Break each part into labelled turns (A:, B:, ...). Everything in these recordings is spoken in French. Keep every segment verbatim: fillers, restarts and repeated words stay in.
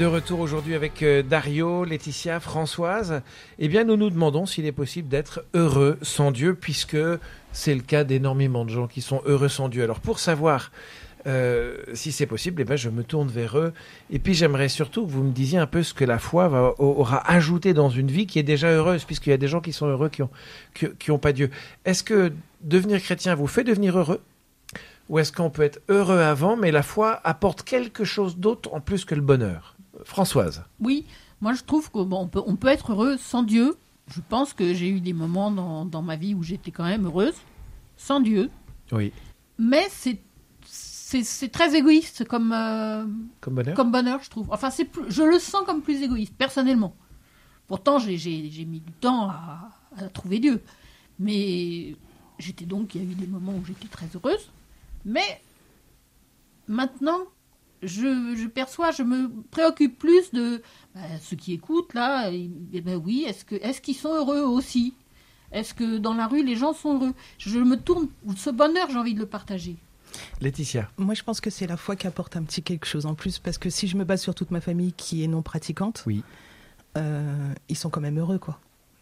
A: De retour aujourd'hui avec Dario, Laetitia, Françoise. Eh bien, nous nous demandons s'il est possible d'être heureux sans Dieu, puisque c'est le cas d'énormément de gens qui sont heureux sans Dieu. Alors, pour savoir euh, si c'est possible, eh ben, je me tourne vers eux. Et puis, j'aimerais surtout que vous me disiez un peu ce que la foi va, aura ajouté dans une vie qui est déjà heureuse, puisqu'il y a des gens qui sont heureux qui n'ont qui, qui ont pas Dieu. Est-ce que devenir chrétien vous fait devenir heureux ? Ou est-ce qu'on peut être heureux avant, mais la foi apporte quelque chose d'autre en plus que le bonheur ? Françoise.
B: Oui, moi je trouve qu'on bon, peut, on peut être heureux sans Dieu. Je pense que j'ai eu des moments dans, dans ma vie où j'étais quand même heureuse sans Dieu.
A: Oui.
B: Mais c'est, c'est, c'est très égoïste comme, euh,
A: comme, bonheur.
B: comme bonheur, je trouve. Enfin, c'est plus, je le sens comme plus égoïste, personnellement. Pourtant, j'ai, j'ai, j'ai mis du temps à, à trouver Dieu. Mais j'étais donc, il y a eu des moments où j'étais très heureuse. Mais maintenant... Je, je perçois, je me préoccupe plus de bah, ceux qui écoutent là. Et, et ben oui, est-ce que est-ce qu'ils sont heureux aussi ? Est-ce que dans la rue les gens sont heureux ? Je me tourne, ce bonheur, j'ai envie de le partager.
A: Laetitia.
C: Moi, je pense que c'est la foi qui apporte un petit quelque chose en plus, parce que si je me base sur toute ma famille qui est non pratiquante,
A: oui,
C: euh, ils sont quand même heureux, quoi.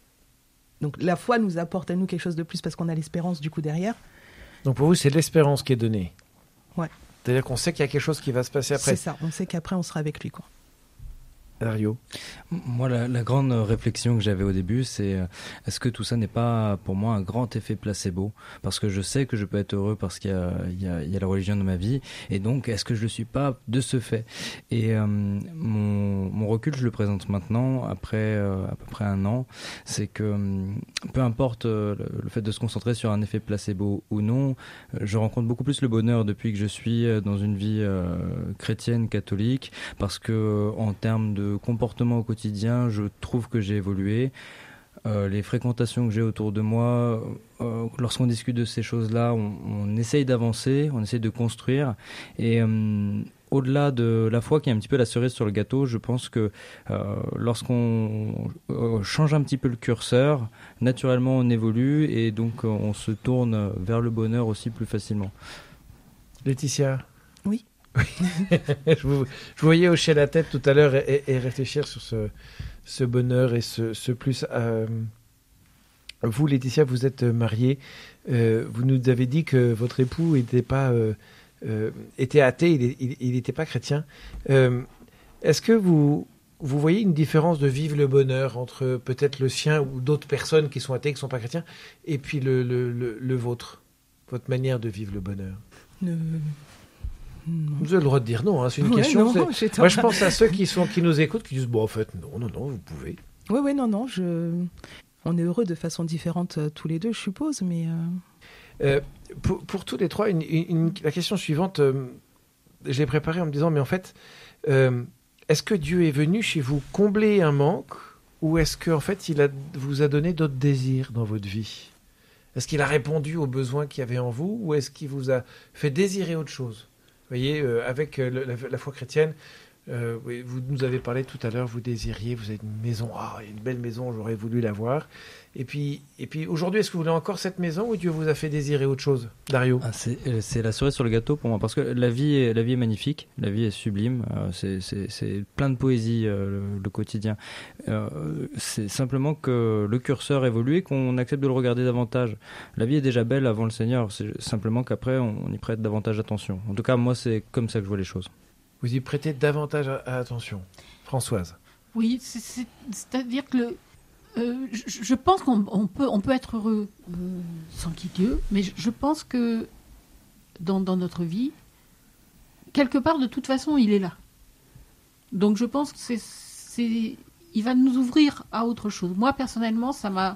C: Donc la foi nous apporte à nous quelque chose de plus parce qu'on a l'espérance du coup derrière.
A: Donc pour vous, c'est l'espérance qui est donnée.
C: Ouais.
A: C'est-à-dire qu'on sait qu'il y a quelque chose qui va se passer après.
C: C'est ça, on sait qu'après on sera avec lui, quoi.
A: Dario.
D: Moi, la, la grande réflexion que j'avais au début, c'est euh, est-ce que tout ça n'est pas pour moi un grand effet placebo ? Parce que je sais que je peux être heureux parce qu'il y a, il y a, il y a la religion dans ma vie, et donc est-ce que je le suis pas de ce fait ? Et euh, mon, mon recul, je le présente maintenant, après euh, à peu près un an, c'est que euh, peu importe euh, le, le fait de se concentrer sur un effet placebo ou non, euh, je rencontre beaucoup plus le bonheur depuis que je suis dans une vie euh, chrétienne, catholique, parce que en termes de comportement au quotidien, je trouve que j'ai évolué. Euh, les fréquentations que j'ai autour de moi, euh, lorsqu'on discute de ces choses-là, on, on essaye d'avancer, on essaye de construire. Et euh, au-delà de la foi, qui est un petit peu la cerise sur le gâteau, je pense que euh, lorsqu'on euh, change un petit peu le curseur, naturellement on évolue et donc euh, on se tourne vers le bonheur aussi plus facilement.
A: Laetitia.
C: Oui.
A: je, vous, je vous voyais hocher la tête tout à l'heure et, et réfléchir sur ce, ce bonheur et ce, ce plus. Euh, vous, Laetitia, vous êtes mariée. Euh, vous nous avez dit que votre époux était, pas, euh, euh, était athée, il n'était pas chrétien. Euh, est-ce que vous, vous voyez une différence de vivre le bonheur entre peut-être le sien ou d'autres personnes qui sont athées, qui ne sont pas chrétiens, et puis le, le, le, le vôtre, votre manière de vivre le bonheur ?
C: Ne...
A: Non. Vous avez le droit de dire non, hein, c'est une
C: ouais,
A: question.
C: Non,
A: c'est... Moi, je pense à ceux qui, sont, qui nous écoutent, qui disent bon, en fait, non, non, non, vous pouvez.
C: Oui, oui, non, non. Je... On est heureux de façon différente euh, tous les deux, je suppose, mais. Euh...
A: Euh, pour, pour tous les trois, une, une, la question suivante, euh, je l'ai préparée en me disant mais en fait, euh, est-ce que Dieu est venu chez vous combler un manque ou est-ce qu'en fait, il a, vous a donné d'autres désirs dans votre vie ? Est-ce qu'il a répondu aux besoins qu'il y avait en vous ou est-ce qu'il vous a fait désirer autre chose ? Vous voyez, euh, avec euh, le, la, la foi chrétienne, euh, vous nous avez parlé tout à l'heure, vous désiriez, vous avez une maison, ah, oh, une belle maison, j'aurais voulu l'avoir. Et puis, et puis aujourd'hui, est-ce que vous voulez encore cette maison ou Dieu vous a fait désirer autre chose, Dario ?
D: ah, c'est, c'est la cerise sur le gâteau pour moi, parce que la vie est, la vie est magnifique, la vie est sublime, euh, c'est, c'est, c'est plein de poésie euh, le, le quotidien. Euh, c'est simplement que le curseur évolue et qu'on accepte de le regarder davantage. La vie est déjà belle avant le Seigneur, c'est simplement qu'après on, on y prête davantage attention. En tout cas, moi, c'est comme ça que je vois les choses.
A: Vous y prêtez davantage à, à attention. Françoise.
B: Oui, c'est, c'est, c'est-à-dire que le, euh, je, je pense qu'on on peut, on peut être heureux euh, sans qui Dieu, mais je, je pense que dans, dans notre vie, quelque part, de toute façon, il est là. Donc je pense que c'est, c'est, il va nous ouvrir à autre chose. Moi, personnellement, ça m'a...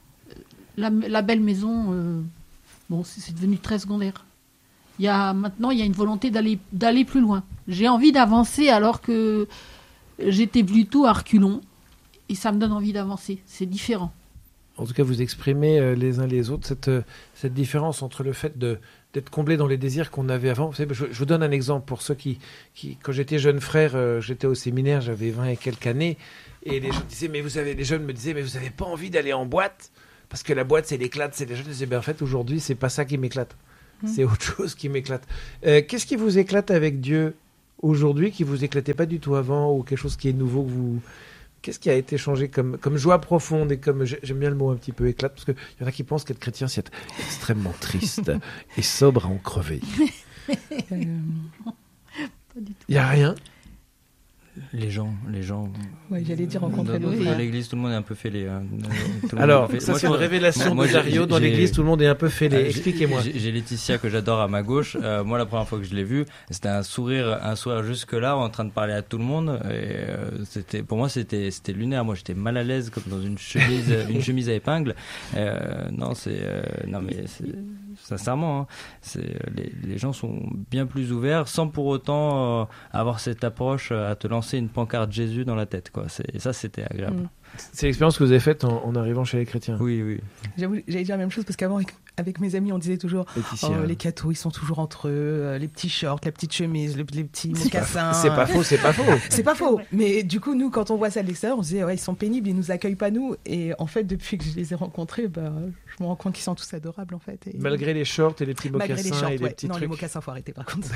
B: La, la belle maison, euh, bon, c'est, c'est devenu très secondaire. Il y a, maintenant, il y a une volonté d'aller, d'aller plus loin. J'ai envie d'avancer alors que j'étais plutôt à reculons. Et ça me donne envie d'avancer. C'est différent.
A: En tout cas, vous exprimez euh, les uns les autres cette, euh, cette différence entre le fait de, d'être comblé dans les désirs qu'on avait avant. Vous savez, je, je vous donne un exemple pour ceux qui... qui quand j'étais jeune frère, euh, j'étais au séminaire, j'avais vingt et quelques années. Et les gens disaient, mais vous avez, les jeunes me disaient, mais vous n'avez pas envie d'aller en boîte ? Parce que la boîte, c'est l'éclate. C'est les jeunes. Je disais, ben, en fait, aujourd'hui, c'est pas ça qui m'éclate. Mmh. C'est autre chose qui m'éclate. Euh, qu'est-ce qui vous éclate avec Dieu aujourd'hui qui vous éclatait pas du tout avant, ou quelque chose qui est nouveau que vous... Qu'est-ce qui a été changé comme, comme joie profonde et comme, j'aime bien le mot un petit peu éclate, parce qu'il y en a qui pensent qu'être chrétien, c'est être extrêmement triste et sobre à en crever.
C: Euh,
B: Pas du tout.
A: Il n'y a rien.
D: Les gens, les gens.
C: Ouais, j'allais dire rencontrer
D: Dans,
C: nos
D: dans
C: frères.
D: l'église, tout le monde est un peu fêlé. Hein. Tout le monde
A: Alors,
D: est un peu fêlé.
A: ça
D: Moi,
A: c'est
D: je-
A: une révélation
D: moi,
A: de
D: j'ai-
A: Dario. Dans
D: j'ai-
A: l'église, tout le monde est un peu fêlé.
D: Euh, j'ai-
A: Expliquez-moi.
D: J'ai, j'ai Laetitia que j'adore à ma gauche. Euh, moi, la première fois que je l'ai vue, c'était un sourire, un sourire jusque-là, en train de parler à tout le monde. Et euh, c'était, pour moi, c'était, c'était lunaire. Moi, j'étais mal à l'aise, comme dans une chemise, une chemise à épingles. Euh, non, c'est, euh, non, mais c'est, sincèrement, hein, c'est, les, les gens sont bien plus ouverts, sans pour autant euh, avoir cette approche à te lancer une pancarte Jésus dans la tête, quoi. C'est, et ça, c'était agréable.
C: Mm.
A: C'est l'expérience que vous avez faite en, en arrivant chez les chrétiens.
D: Oui, oui.
C: J'avoue, j'allais dire la même chose parce qu'avant, avec, avec mes amis, on disait toujours
A: Laetitia.
C: oh, les cathos, ils sont toujours entre eux, euh, les petits shorts, la petite chemise, le- les petits
A: C'est pas,
C: mocassins.
A: c'est pas faux, c'est pas faux.
C: C'est pas faux. Mais du coup, nous, quand on voit ça de l'extérieur, on se dit, ouais, ils sont pénibles, ils nous accueillent pas, nous. Et en fait, depuis que je les ai rencontrés, bah, je me rends compte qu'ils sont tous adorables, en fait. Et...
A: Malgré les shorts et les petits mocassins
C: Malgré les shorts,
A: et les
C: ouais.
A: petits
C: Non, les
A: trucs.
C: mocassins, faut arrêter, par contre.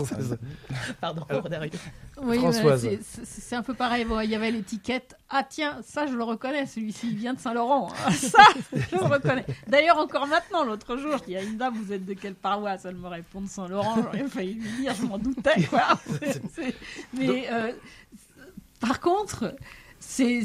C: Pardon,
A: Alors-
C: derrière.
B: Oui,
A: Françoise.
B: mais c'est- c'est c'est un peu pareil. Bon, il y avait l'étiquette. Ah tiens, ça je le reconnais, celui-ci il vient de Saint-Laurent. Ah, ça, je le reconnais. D'ailleurs, encore maintenant, l'autre jour, je dis à une dame, vous êtes de quelle paroisse? Elle me répond de Saint-Laurent. J'aurais failli lui dire, je m'en doutais. Quoi. C'est- c'est- Mais euh, par contre, c'est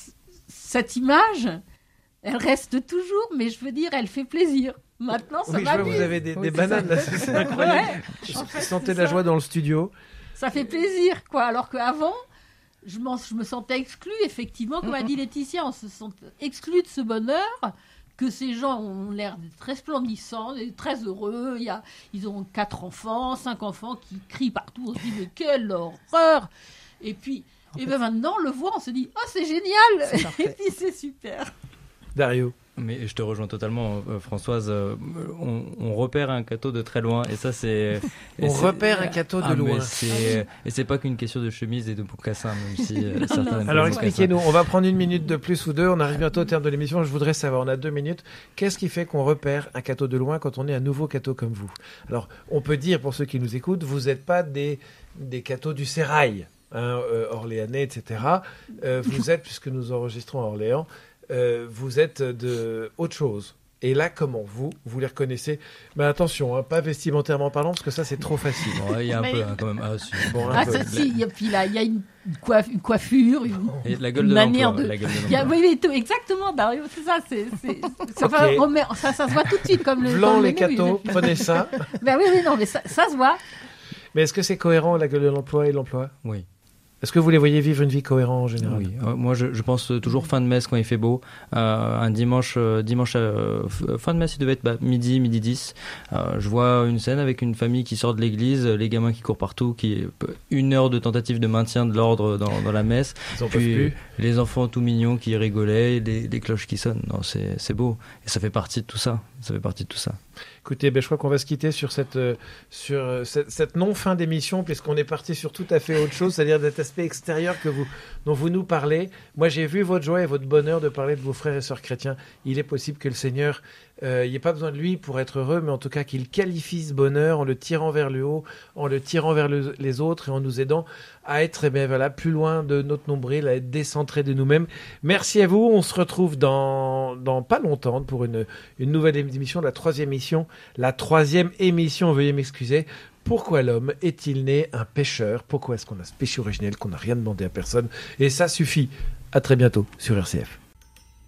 B: cette image, elle reste toujours, mais je veux dire, elle fait plaisir. Maintenant, ça
A: Oui, je vois,
B: m'amuse.
A: vous avez des,
C: Oui,
A: des
C: c'est
A: bananes,
C: ça.
A: là, c'est c'est incroyable.
B: Ouais,
A: Je
B: en fait,
A: sentais
B: c'est
A: la
B: ça.
A: joie dans le studio.
B: Ça fait plaisir, quoi. Alors qu'avant, je, m'en- je me sentais exclue, effectivement, comme a dit Laetitia, on se sent exclue de ce bonheur, que ces gens ont l'air d'être resplendissants, et très heureux. Il y a, ils ont quatre enfants, cinq enfants qui crient partout. On se dit, mais quelle horreur! Et puis, et ben maintenant, on le voit, on se dit, oh, c'est génial!
C: C'est parfait.
B: Et puis, c'est super.
A: Dario.
D: Mais je te rejoins totalement, euh, Françoise. euh, on, on repère un cateau de très loin, et ça c'est. et
A: On
D: c'est-
A: repère un cateau de
D: Ah, mais
A: loin.
D: c'est- Et c'est pas qu'une question de chemise et de mocassins, même si euh, certains aiment pas
A: Alors
D: les mocassins.
A: expliquez-nous, on va prendre une minute de plus ou deux, on arrive bientôt au terme de l'émission, je voudrais savoir, on a deux minutes, qu'est-ce qui fait qu'on repère un cateau de loin quand on est un nouveau cateau comme vous? Alors on peut dire, pour ceux qui nous écoutent, vous n'êtes pas des, des cateaux du sérail, hein, euh, orléanais, et cetera. Euh, vous êtes, puisque nous enregistrons à Orléans, euh, vous êtes de autre chose. Et là, comment vous, vous les reconnaissez? Mais attention, hein, pas vestimentairement parlant, parce que ça c'est trop facile.
D: Bon, il y a un
B: Mais-
D: peu hein, quand même. Ah, si.
A: Bon, un
B: Ah,
A: peu.
B: ça, si, et puis là, il y a une, coiffe- une coiffure, une,
D: Et la gueule
B: Une
D: de
B: manière
D: l'emploi.
B: de-
D: La gueule de
B: Il y a-
D: l'emploi.
B: oui, oui, tout- exactement, Dario, c'est ça. C'est, c'est, ça,
A: Ok.
B: va- remet- ça, ça se voit tout de suite comme le.
A: Blanc
B: comme
A: les
B: le nouilles.
A: cathos, prenez ça.
B: Ben oui, oui, non, mais ça, ça se voit.
A: Mais est-ce que c'est cohérent la gueule de l'emploi et l'emploi?
D: Oui.
A: Est-ce que vous les voyez vivre une vie cohérente en général?
D: Oui, euh, moi je, je pense toujours fin de messe quand il fait beau. Euh, un dimanche, euh, dimanche euh, f- fin de messe, il devait être bah, midi, midi dix. Euh, je vois une scène avec une famille qui sort de l'église, les gamins qui courent partout, qui une heure de tentative de maintien de l'ordre dans, dans la messe.
A: Ils en peuvent
D: Puis
A: plus.
D: les enfants tout mignons qui rigolaient, les, les cloches qui sonnent. Non, c'est, c'est beau. Et ça fait partie de tout ça. Ça fait partie de tout ça.
A: Écoutez, ben, je crois qu'on va se quitter sur cette, euh, sur, euh, cette, cette non-fin d'émission, puisqu'on est parti sur tout à fait autre chose, c'est-à-dire cet aspect extérieur que vous, dont vous nous parlez. Moi, j'ai vu votre joie et votre bonheur de parler de vos frères et sœurs chrétiens. Il est possible que le Seigneur, euh, il n'y ait pas besoin de lui pour être heureux, mais en tout cas qu'il qualifie ce bonheur en le tirant vers le haut, en le tirant vers le- les autres et en nous aidant à être eh bien, voilà, plus loin de notre nombril, à être décentré de nous-mêmes. Merci à vous. On se retrouve dans, dans pas longtemps pour une, une nouvelle émission, la troisième émission. La troisième émission, veuillez m'excuser. Pourquoi l'homme est-il né un pécheur? Pourquoi est-ce qu'on a ce péché originel qu'on n'a rien demandé à personne? Et ça suffit. À très bientôt sur R C F.